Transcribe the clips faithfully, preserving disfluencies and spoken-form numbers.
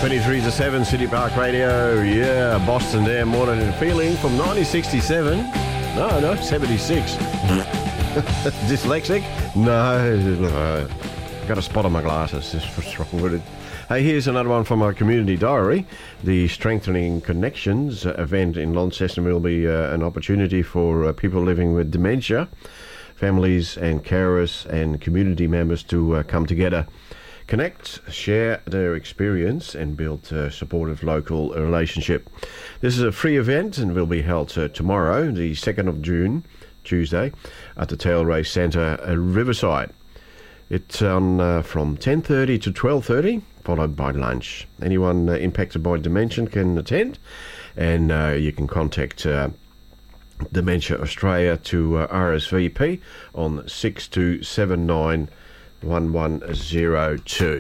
twenty-three to seven, City Park Radio. Yeah, Boston Dam Morning and Feeling from nineteen sixty-seven. No, no, seventy-six. Dyslexic? No, no. Got a spot on my glasses. That's what's wrong with it. Hey, here's another one from our community diary. The Strengthening Connections event in Launceston will be uh, an opportunity for uh, people living with dementia, families and carers and community members to uh, come together, connect, share their experience and build a supportive local relationship. This is a free event and will be held uh, tomorrow, the second of June, Tuesday, at the Tail Race Centre, uh, Riverside. It's on uh, from ten thirty to twelve thirty, followed by lunch. Anyone uh, impacted by dementia can attend, and uh, you can contact uh, Dementia Australia to uh, R S V P on six two seven nine one one zero two.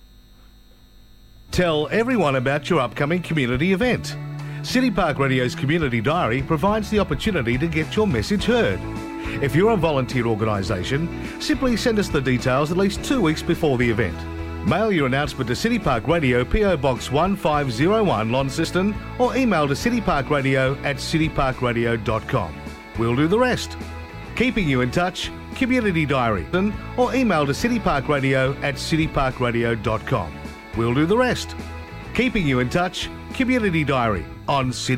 Tell everyone about your upcoming community event. City Park Radio's Community Diary provides the opportunity to get your message heard. If you're a volunteer organisation, simply send us the details at least two weeks before the event. Mail your announcement to City Park Radio, P O Box one five zero one, Launceston, or email to cityparkradio at cityparkradio dot com. We'll do the rest. Keeping you in touch, Community Diary, or email to cityparkradio at cityparkradio dot com. We'll do the rest. Keeping you in touch, Community Diary on City